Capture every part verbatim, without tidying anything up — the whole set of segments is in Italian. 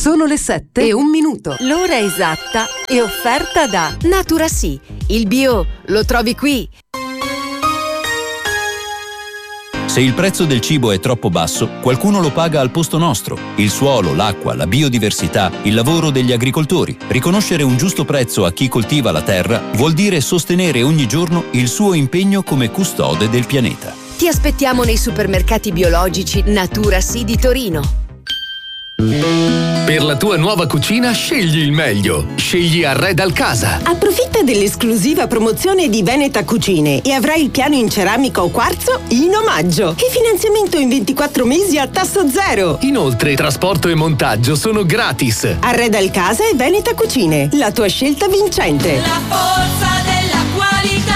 Sono le sette e un minuto. L'ora esatta è offerta da Naturasie. Il bio lo trovi qui. Se il prezzo del cibo è troppo basso, qualcuno lo paga al posto nostro. Il suolo, l'acqua, la biodiversità, il lavoro degli agricoltori. Riconoscere un giusto prezzo a chi coltiva la terra vuol dire sostenere ogni giorno il suo impegno come custode del pianeta. Ti aspettiamo nei supermercati biologici Naturasie di Torino. Per la tua nuova cucina scegli il meglio. Scegli Arreda al Casa. Approfitta dell'esclusiva promozione di Veneta Cucine e avrai il piano in ceramica o quarzo in omaggio. E finanziamento in ventiquattro mesi a tasso zero. Inoltre, trasporto e montaggio sono gratis. Arreda al Casa e Veneta Cucine. La tua scelta vincente. La forza della qualità.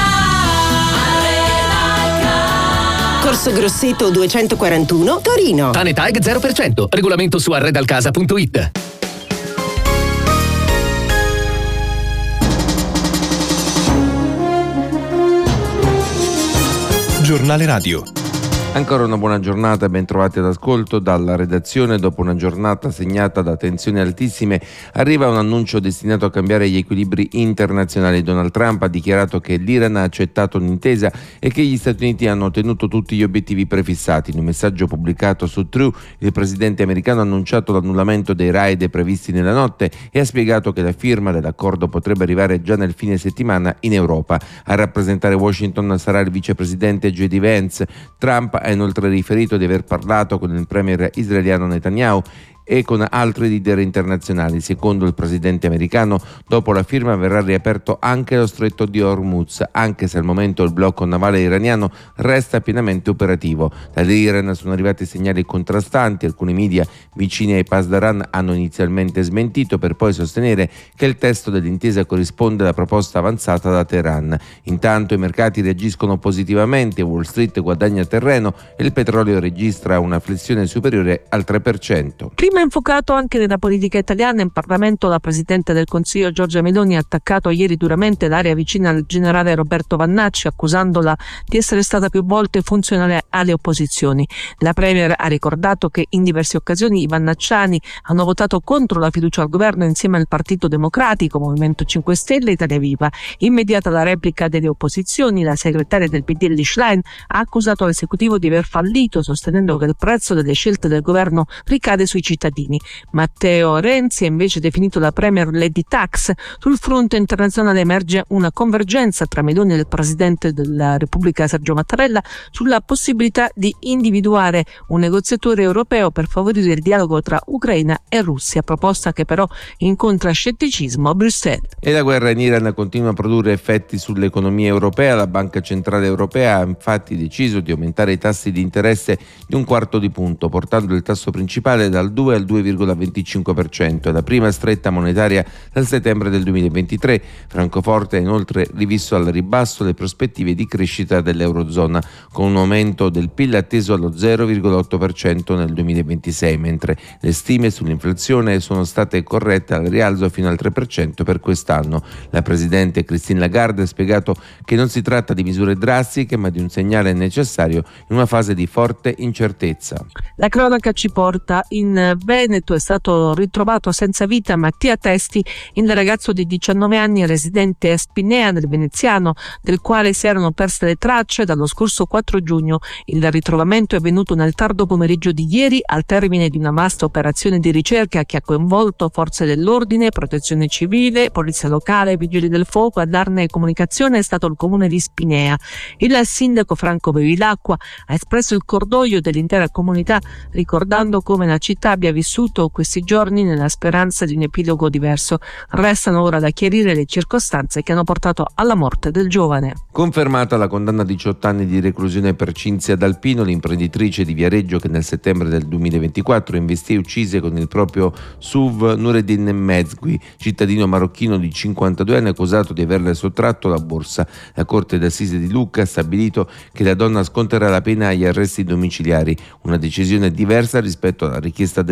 Corso Grosseto duecentoquarantuno, Torino. Tanetag zero per cento. Regolamento su arredalcasa punto it. Giornale Radio. Ancora una buona giornata, ben trovati all'ascolto dalla redazione. Dopo una giornata segnata da tensioni altissime, arriva un annuncio destinato a cambiare gli equilibri internazionali. Donald Trump ha dichiarato che l'Iran ha accettato un'intesa e che gli Stati Uniti hanno ottenuto tutti gli obiettivi prefissati. In un messaggio pubblicato su True, il presidente americano ha annunciato l'annullamento dei raid previsti nella notte e ha spiegato che la firma dell'accordo potrebbe arrivare già nel fine settimana in Europa. A rappresentare Washington sarà il vicepresidente J D Vance. Trump ha inoltre riferito di aver parlato con il premier israeliano Netanyahu e con altri leader internazionali. Secondo il presidente americano, dopo la firma verrà riaperto anche lo stretto di Hormuz, anche se al momento il blocco navale iraniano resta pienamente operativo. Dall'Iran sono arrivati segnali contrastanti. Alcuni media vicini ai Pasdaran hanno inizialmente smentito, per poi sostenere che il testo dell'intesa corrisponde alla proposta avanzata da Teheran. Intanto i mercati reagiscono positivamente, Wall Street guadagna terreno e il petrolio registra una flessione superiore al tre per cento. Clima infuocato anche nella politica italiana. In Parlamento la Presidente del Consiglio Giorgia Meloni ha attaccato ieri duramente l'area vicina al generale Roberto Vannacci, accusandola di essere stata più volte funzionale alle opposizioni. La Premier ha ricordato che in diverse occasioni i vannacciani hanno votato contro la fiducia al governo insieme al Partito Democratico, Movimento cinque Stelle e Italia Viva. Immediata la replica delle opposizioni, la segretaria del P D Elly Schlein ha accusato l'esecutivo di aver fallito, sostenendo che il prezzo delle scelte del governo ricade sui cittadini. Matteo Renzi ha invece definito la Premier Lady Tax. Sul fronte internazionale emerge una convergenza tra Meloni e il Presidente della Repubblica Sergio Mattarella sulla possibilità di individuare un negoziatore europeo per favorire il dialogo tra Ucraina e Russia, proposta che però incontra scetticismo a Bruxelles. E la guerra in Iran continua a produrre effetti sull'economia europea. La Banca Centrale Europea ha infatti deciso di aumentare i tassi di interesse di un quarto di punto, portando il tasso principale dal due al due virgola venticinque per cento. È la prima stretta monetaria dal settembre del duemilaventitré. Francoforte ha inoltre rivisto al ribasso le prospettive di crescita dell'Eurozona, con un aumento del P I L atteso allo zero virgola otto per cento nel duemilaventisei, mentre le stime sull'inflazione sono state corrette al rialzo fino al tre per cento per quest'anno. La Presidente Christine Lagarde ha spiegato che non si tratta di misure drastiche, ma di un segnale necessario in una fase di forte incertezza. La cronaca ci porta in Veneto. È stato ritrovato senza vita Mattia Testi, il ragazzo di diciannove anni residente a Spinea nel Veneziano, del quale si erano perse le tracce dallo scorso quattro giugno. Il ritrovamento è avvenuto nel tardo pomeriggio di ieri, al termine di una vasta operazione di ricerca che ha coinvolto forze dell'ordine, protezione civile, polizia locale, vigili del fuoco. A darne comunicazione è stato il comune di Spinea. Il sindaco Franco Bevilacqua ha espresso il cordoglio dell'intera comunità, ricordando come la città abbia vissuto questi giorni nella speranza di un epilogo diverso. Restano ora da chiarire le circostanze che hanno portato alla morte del giovane. Confermata la condanna a diciotto anni di reclusione per Cinzia D'Alpino, l'imprenditrice di Viareggio che nel settembre del duemilaventiquattro investì e uccise con il proprio S U V Nureddin Mezgui, cittadino marocchino di cinquantadue anni accusato di averle sottratto la borsa. La Corte d'Assise di Lucca ha stabilito che la donna sconterà la pena agli arresti domiciliari, una decisione diversa rispetto alla richiesta del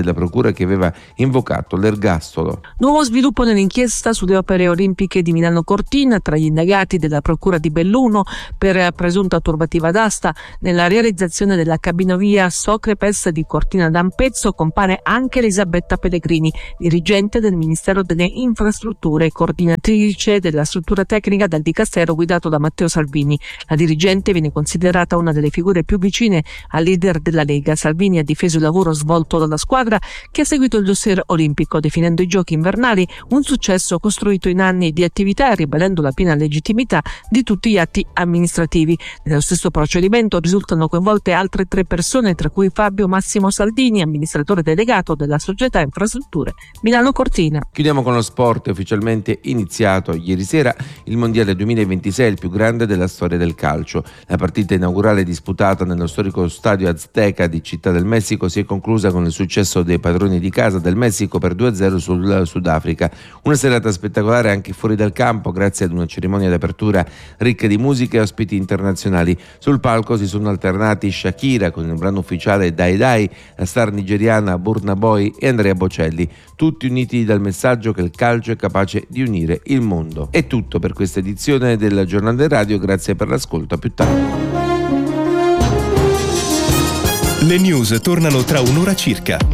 della procura che aveva invocato l'ergastolo. Nuovo sviluppo nell'inchiesta sulle opere olimpiche di Milano Cortina. Tra gli indagati della procura di Belluno per presunta turbativa d'asta nella realizzazione della cabinovia Socrepes di Cortina d'Ampezzo compare anche Elisabetta Pellegrini, dirigente del Ministero delle Infrastrutture e coordinatrice della struttura tecnica del Dicastero guidato da Matteo Salvini. La dirigente viene considerata una delle figure più vicine al leader della Lega. Salvini ha difeso il lavoro svolto dalla squadra che ha seguito il dossier olimpico, definendo i giochi invernali un successo costruito in anni di attività e ribadendo la piena legittimità di tutti gli atti amministrativi. Nello stesso procedimento risultano coinvolte altre tre persone, tra cui Fabio Massimo Saldini, amministratore delegato della società Infrastrutture Milano Cortina. Chiudiamo con lo sport. È ufficialmente iniziato ieri sera il Mondiale duemilaventisei, il più grande della storia del calcio. La partita inaugurale disputata nello storico stadio Azteca di Città del Messico si è conclusa con il successo dei padroni di casa del Messico per due a zero sul Sudafrica. Una serata spettacolare anche fuori dal campo grazie ad una cerimonia d'apertura ricca di musica e ospiti internazionali. Sul palco si sono alternati Shakira con il brano ufficiale Dai Dai, la star nigeriana Burna Boy e Andrea Bocelli, tutti uniti dal messaggio che il calcio è capace di unire il mondo. È tutto per questa edizione del Giornale Radio, grazie per l'ascolto, a più tardi. Le news tornano tra un'ora circa.